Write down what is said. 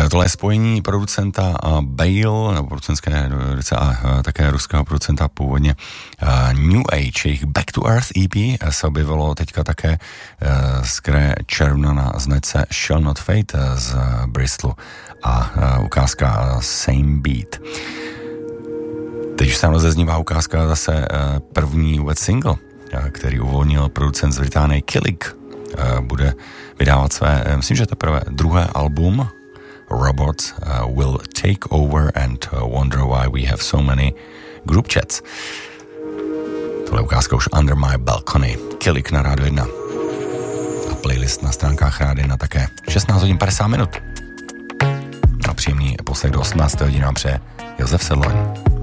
Tohle je spojení producenta Bale, nebo producentské a také ruského producenta původně New Age. Jejich Back to Earth EP se objevilo teďka také z kraje června na značce Shall Not Fade z Bristolu a ukázka Same Beat. Teď už se rozeznívá ukázka zase první vůbec single, který uvolnil producent z Británie Killick. Bude vydávat své, myslím, že teprve druhé album Robots Will Take Over and Wonder Why We Have So Many Group Chats. Tohle je ukázka už Under My Balcony. Killick na Rádio 1. A playlist na stránkách Rádia 1 také 16 hodin 50 minut. A příjemný poslech do 18 hodin vám přeje Josef Sedloň.